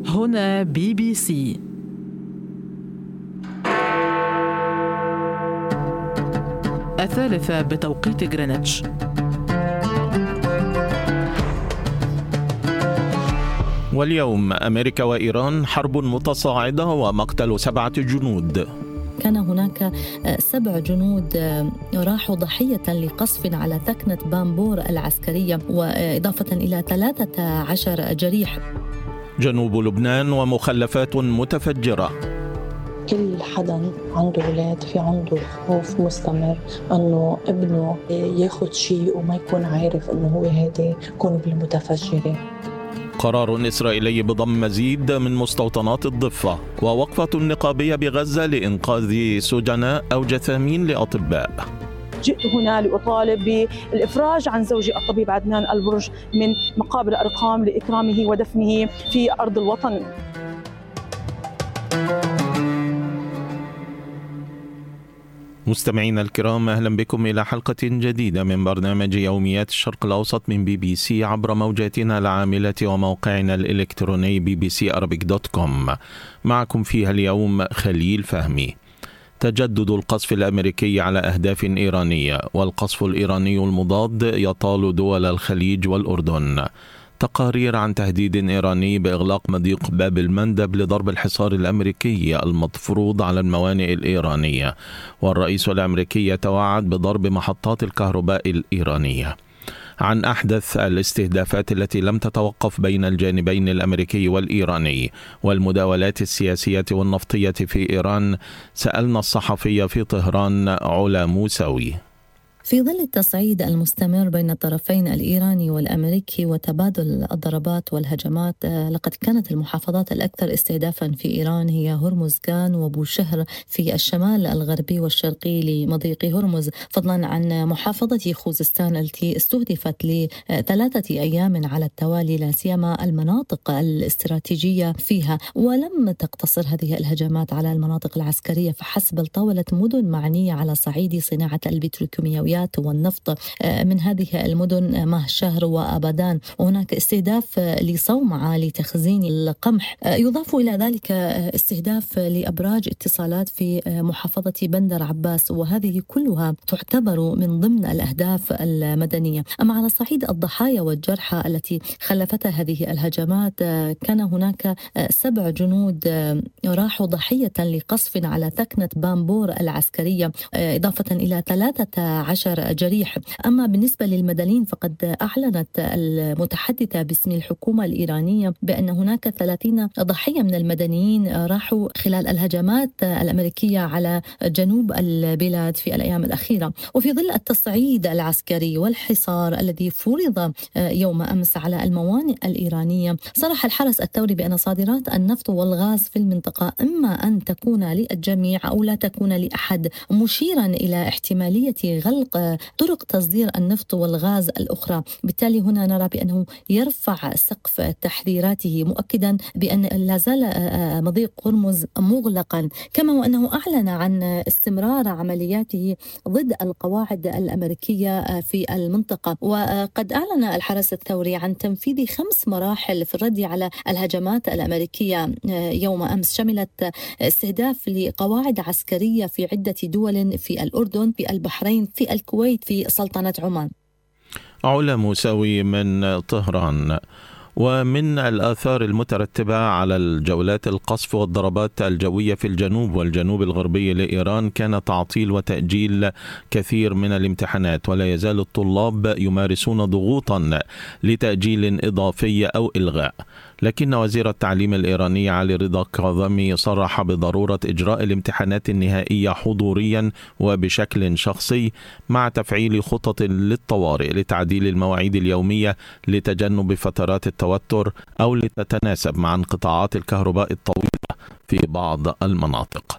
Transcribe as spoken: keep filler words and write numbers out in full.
هنا بي بي سي. الثالثة بتوقيت غرينتش. واليوم أمريكا وإيران حرب متصاعدة ومقتل سبعة جنود. كان هناك سبع جنود راحوا ضحية لقصف على ثكنة بامبور العسكرية، وإضافة إلى ثلاثة عشر جريح. جنوب لبنان ومخلفات متفجرة. كل حدا عنده أولاد في عنده خوف مستمر أنه ابنه ياخد شيء وما يكون عارف أنه هو هذا قنبلة المتفجرة. قرار إسرائيلي بضم مزيد من مستوطنات الضفة، ووقفة نقابية بغزة لإنقاذ سجناء أو جثامين لأطباء. جئت هنا لأطالب بالإفراج عن زوجي الطبيب عدنان البرج من مقابر الأرقام لإكرامه ودفنه في أرض الوطن. مستمعينا الكرام، أهلا بكم إلى حلقة جديدة من برنامج يوميات الشرق الأوسط من بي بي سي عبر موجاتنا العاملة وموقعنا الإلكتروني بي بي سي أرابيك دوت كوم. معكم فيها اليوم خليل فهمي. تجدد القصف الأمريكي على أهداف إيرانية، والقصف الإيراني المضاد يطال دول الخليج والأردن. تقارير عن تهديد إيراني بإغلاق مضيق باب المندب لضرب الحصار الأمريكي المفروض على الموانئ الإيرانية، والرئيس الأمريكي يتوعد بضرب محطات الكهرباء الإيرانية. عن أحدث الاستهدافات التي لم تتوقف بين الجانبين الأمريكي والإيراني والمداولات السياسية والنفطية في إيران، سألنا الصحفي في طهران علا موسوي. في ظل التصعيد المستمر بين الطرفين الإيراني والأمريكي وتبادل الضربات والهجمات، لقد كانت المحافظات الأكثر استهدافا في إيران هي هرمزغان وبوشهر في الشمال الغربي والشرقي لمضيق هرمز، فضلا عن محافظة خوزستان التي استهدفت لثلاثة أيام على التوالي، لا سيما المناطق الاستراتيجية فيها. ولم تقتصر هذه الهجمات على المناطق العسكرية فحسب، بل طاولت مدن معنية على صعيد صناعة البتروكيماويات والنفط، من هذه المدن مهشهر وأبدان، وهناك استهداف لصومعة لتخزين القمح. يضاف إلى ذلك استهداف لأبراج اتصالات في محافظة بندر عباس، وهذه كلها تعتبر من ضمن الأهداف المدنية. أما على صعيد الضحايا والجرحى التي خلفتها هذه الهجمات، كان هناك سبع جنود راحوا ضحية لقصف على ثكنة بامبور العسكرية، إضافة إلى ثلاثة عشر جريح. أما بالنسبة للمدنيين فقد أعلنت المتحدثة باسم الحكومة الإيرانية بأن هناك ثلاثين ضحية من المدنيين راحوا خلال الهجمات الأمريكية على جنوب البلاد في الأيام الأخيرة. وفي ظل التصعيد العسكري والحصار الذي فرض يوم أمس على الموانئ الإيرانية، صرح الحرس الثوري بأن صادرات النفط والغاز في المنطقة إما أن تكون للجميع أو لا تكون لأحد، مشيرا إلى احتمالية غلق طرق تصدير النفط والغاز الأخرى. بالتالي هنا نرى بأنه يرفع سقف تحذيراته، مؤكدا بأن لا زال مضيق هرمز مغلقا، كما وأنه أعلن عن استمرار عملياته ضد القواعد الأمريكية في المنطقة. وقد أعلن الحرس الثوري عن تنفيذ خمس مراحل في الرد على الهجمات الأمريكية يوم أمس، شملت استهداف لقواعد عسكرية في عدة دول، في الأردن، في البحرين، في الكويت، في سلطنة عمان. علا موسوي من طهران. ومن الآثار المترتبة على الجولات القصف والضربات الجوية في الجنوب والجنوب الغربي لإيران كان تعطيل وتأجيل كثير من الامتحانات، ولا يزال الطلاب يمارسون ضغوطا لتأجيل إضافي أو إلغاء. لكن وزير التعليم الإيراني علي رضا كاظمي صرح بضرورة إجراء الامتحانات النهائية حضوريا وبشكل شخصي، مع تفعيل خطط للطوارئ لتعديل المواعيد اليومية لتجنب فترات التوتر أو لتتناسب مع انقطاعات الكهرباء الطويلة في بعض المناطق.